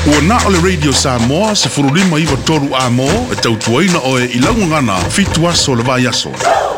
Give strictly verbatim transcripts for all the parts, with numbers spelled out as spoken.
Ua na ole Radio Samoa se furulima iwa toru a mo e tautuaina o e ilangu ngana fitu aso le vai aso.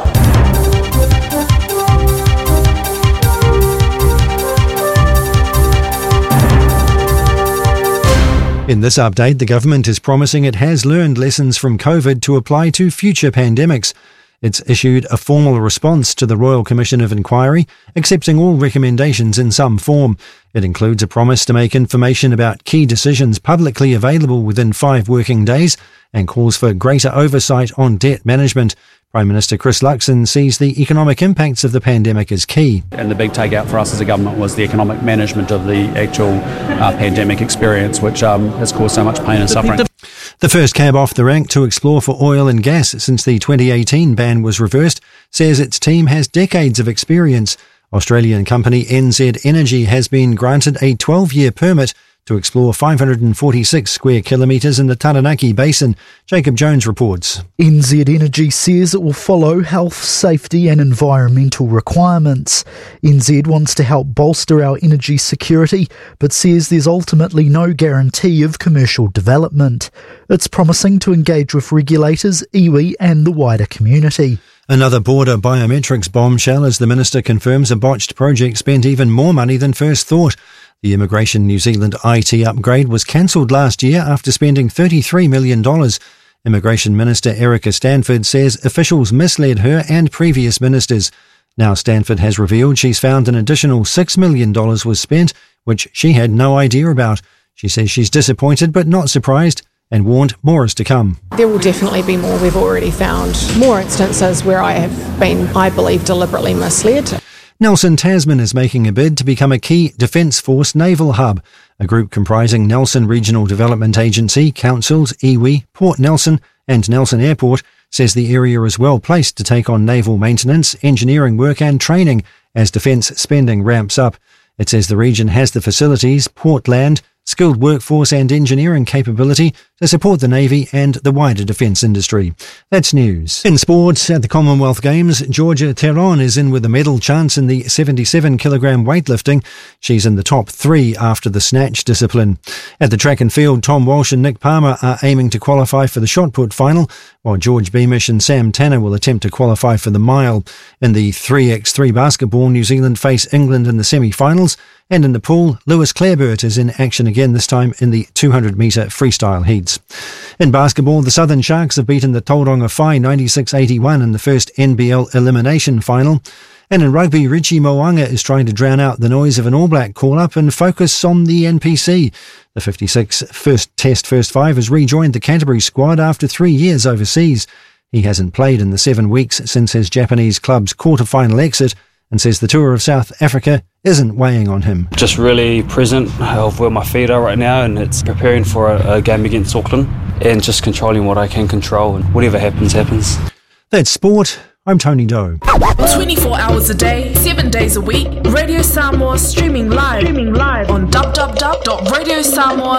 In this update, the government is promising it has learned lessons from COVID to apply to future pandemics. It's issued a formal response to the Royal Commission of Inquiry, accepting all recommendations in some form. It includes a promise to make information about key decisions publicly available within five working days and calls for greater oversight on debt management. Prime Minister Chris Luxon sees the economic impacts of the pandemic as key. And the big takeout for us as a government was the economic management of the actual uh, pandemic experience, which um, has caused so much pain and suffering. The first cab off the rank to explore for oil and gas since the twenty eighteen ban was reversed says its team has decades of experience. Australian company N Z Energy has been granted a twelve-year permit to explore five hundred forty-six square kilometres in the Taranaki Basin. Jacob Jones reports. N Z Energy says it will follow health, safety and environmental requirements. N Z wants to help bolster our energy security, but says there's ultimately no guarantee of commercial development. It's promising to engage with regulators, iwi and the wider community. Another border biometrics bombshell as the Minister confirms a botched project spent even more money than first thought. The Immigration New Zealand I T upgrade was cancelled last year after spending thirty-three million dollars. Immigration Minister Erica Stanford says officials misled her and previous ministers. Now Stanford has revealed she's found an additional six million dollars was spent, which she had no idea about. She says she's disappointed but not surprised and warned more is to come. There will definitely be more. We've already found more instances where I have been, I believe, deliberately misled. Nelson Tasman is making a bid to become a key Defence Force naval hub. A group comprising Nelson Regional Development Agency, councils, iwi, Port Nelson and Nelson Airport says the area is well placed to take on naval maintenance, engineering work and training as defence spending ramps up. It says the region has the facilities, port land, skilled workforce and engineering capability to support the Navy and the wider defence industry. That's news. In sports, at the Commonwealth Games, Georgia Teron is in with a medal chance in the seventy-seven kilogram weightlifting. She's in the top three after the snatch discipline. At the track and field, Tom Walsh and Nick Palmer are aiming to qualify for the shot put final, while George Beamish and Sam Tanner will attempt to qualify for the mile. In the three by three basketball, New Zealand face England in the semi-finals. And in the pool, Lewis Clareburt is in action again, this time in the two hundred metre freestyle heats. In basketball, the Southern Sharks have beaten the Tauranga Whai ninety-six eighty-one in the first N B L elimination final. And in rugby, Richie Mo'unga is trying to drown out the noise of an All Black call-up and focus on the N P C. The fifty-six first Test First Five has rejoined the Canterbury squad after three years overseas. He hasn't played in the seven weeks since his Japanese club's quarter-final exit and says the tour of South Africa isn't weighing on him. Just really present of where my feet are right now, and it's preparing for a, a game against Auckland and just controlling what I can control, and whatever happens, happens. That's sport. I'm Tony Doe. twenty-four hours a day, seven days a week. Radio Samoa streaming live, streaming live on w w w dot radio samoa